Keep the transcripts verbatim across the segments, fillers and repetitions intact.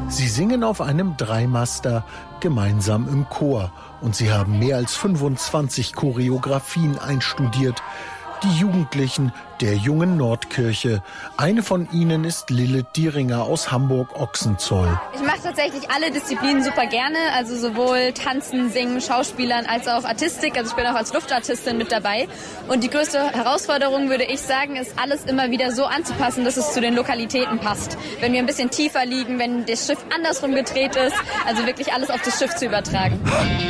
Sie singen auf einem Dreimaster, gemeinsam im Chor. Und sie haben mehr als fünfundzwanzig Choreografien einstudiert. Die Jugendlichen der Jungen Nordkirche. Eine von ihnen ist Lilith Dieringer aus Hamburg-Ochsenzoll. Ich mache tatsächlich alle Disziplinen super gerne, also sowohl Tanzen, Singen, Schauspielern als auch Artistik. Also ich bin auch als Luftartistin mit dabei. Und die größte Herausforderung, würde ich sagen, ist alles immer wieder so anzupassen, dass es zu den Lokalitäten passt. Wenn wir ein bisschen tiefer liegen, wenn das Schiff andersrum gedreht ist, also wirklich alles auf das Schiff zu übertragen.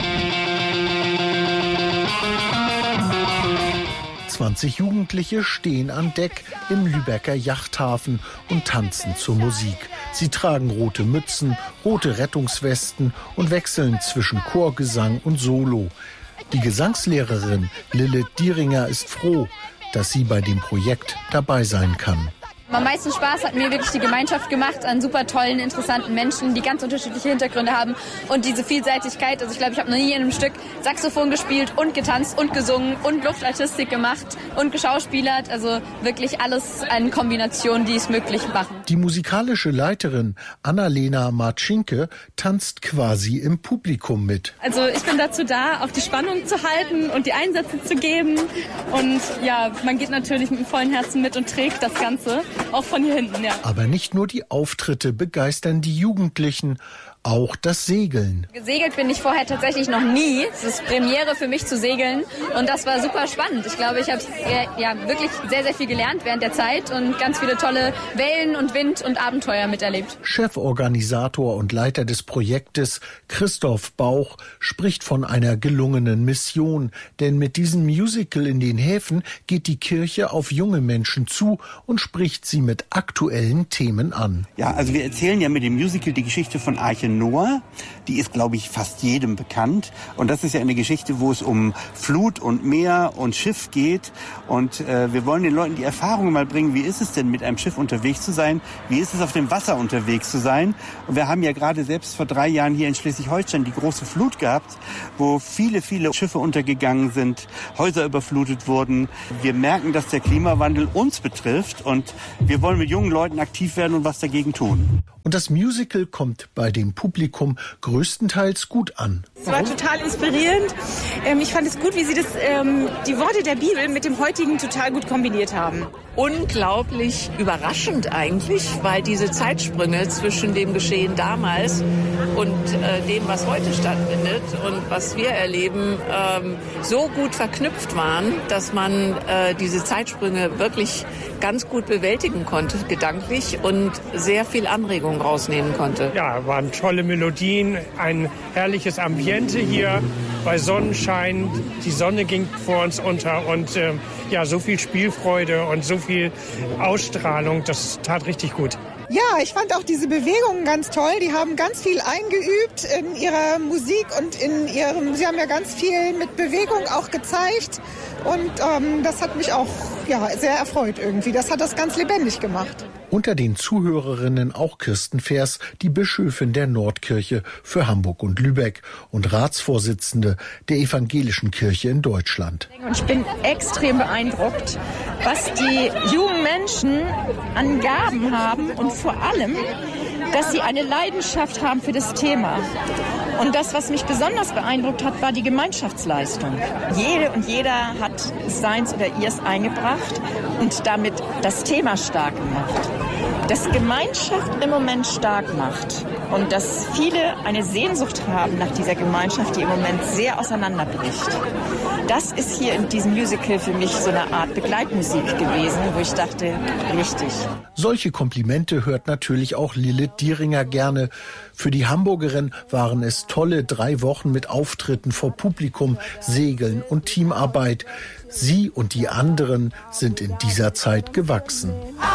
zwanzig Jugendliche stehen an Deck im Lübecker Yachthafen und tanzen zur Musik. Sie tragen rote Mützen, rote Rettungswesten und wechseln zwischen Chorgesang und Solo. Die Gesangslehrerin Lilith Dieringer ist froh, dass sie bei dem Projekt dabei sein kann. Am meisten Spaß hat mir wirklich die Gemeinschaft gemacht an super tollen, interessanten Menschen, die ganz unterschiedliche Hintergründe haben und diese Vielseitigkeit. Also ich glaube, ich habe noch nie in einem Stück Saxophon gespielt und getanzt und gesungen und Luftartistik gemacht und geschauspielert. Also wirklich alles eine Kombination, die es möglich machen. Die musikalische Leiterin Annalena Marcinke tanzt quasi im Publikum mit. Also ich bin dazu da, auch die Spannung zu halten und die Einsätze zu geben. Und ja, man geht natürlich mit dem vollen Herzen mit und trägt das Ganze. Auch von hier hinten, ja. Aber nicht nur die Auftritte begeistern die Jugendlichen, auch das Segeln. Gesegelt bin ich vorher tatsächlich noch nie. Es ist Premiere für mich zu segeln und das war super spannend. Ich glaube, ich habe ja wirklich sehr, sehr viel gelernt während der Zeit und ganz viele tolle Wellen und Wind und Abenteuer miterlebt. Cheforganisator und Leiter des Projektes Christoph Bauch spricht von einer gelungenen Mission. Denn mit diesem Musical in den Häfen geht die Kirche auf junge Menschen zu und spricht sie mit aktuellen Themen an. Ja, also wir erzählen ja mit dem Musical die Geschichte von Arche Noah. Die ist, glaube ich, fast jedem bekannt. Und das ist ja eine Geschichte, wo es um Flut und Meer und Schiff geht. Und äh, wir wollen den Leuten die Erfahrungen mal bringen, wie ist es denn, mit einem Schiff unterwegs zu sein? Wie ist es, auf dem Wasser unterwegs zu sein? Und wir haben ja gerade selbst vor drei Jahren hier in Schleswig-Holstein die große Flut gehabt, wo viele, viele Schiffe untergegangen sind, Häuser überflutet wurden. Wir merken, dass der Klimawandel uns betrifft. Und wir wollen mit jungen Leuten aktiv werden und was dagegen tun. Und das Musical kommt bei dem Publikum größtenteils gut an. Es war total inspirierend. Ähm, ich fand es gut, wie Sie das, ähm, die Worte der Bibel mit dem heutigen total gut kombiniert haben. Unglaublich überraschend eigentlich, weil diese Zeitsprünge zwischen dem Geschehen damals und äh, dem, was heute stattfindet und was wir erleben, ähm, so gut verknüpft waren, dass man äh, diese Zeitsprünge wirklich ganz gut bewältigen konnte, gedanklich, und sehr viel Anregung rausnehmen konnte. Ja, waren tolle Melodien, ein herrliches Ambiente hier bei Sonnenschein. Die Sonne ging vor uns unter und äh, ja, so viel Spielfreude und so viel Ausstrahlung, das tat richtig gut. Ja, ich fand auch diese Bewegungen ganz toll. Die haben ganz viel eingeübt in ihrer Musik und in ihrem, sie haben ja ganz viel mit Bewegung auch gezeigt. Und ähm, das hat mich auch ja, sehr erfreut irgendwie. Das hat das ganz lebendig gemacht. Unter den Zuhörerinnen auch Kirsten Fers, die Bischöfin der Nordkirche für Hamburg und Lübeck und Ratsvorsitzende der Evangelischen Kirche in Deutschland. Und ich bin extrem beeindruckt, was die jungen Menschen an Gaben haben und vor allem, dass sie eine Leidenschaft haben für das Thema. Und das, was mich besonders beeindruckt hat, war die Gemeinschaftsleistung. Jede und jeder hat seins oder ihrs eingebracht und damit das Thema stark gemacht. Dass Gemeinschaft im Moment stark macht und dass viele eine Sehnsucht haben nach dieser Gemeinschaft, die im Moment sehr auseinanderbricht. Das ist hier in diesem Musical für mich so eine Art Begleitmusik gewesen, wo ich dachte, richtig. Solche Komplimente hört natürlich auch Lilith Dieringer gerne. Für die Hamburgerin waren es tolle drei Wochen mit Auftritten vor Publikum, Segeln und Teamarbeit. Sie und die anderen sind in dieser Zeit gewachsen.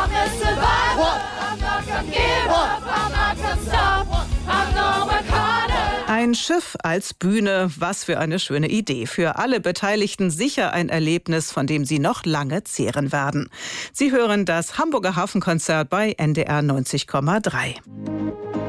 Ein Schiff als Bühne, was für eine schöne Idee. Für alle Beteiligten sicher ein Erlebnis, von dem sie noch lange zehren werden. Sie hören das Hamburger Hafenkonzert bei N D R neunzig Komma drei.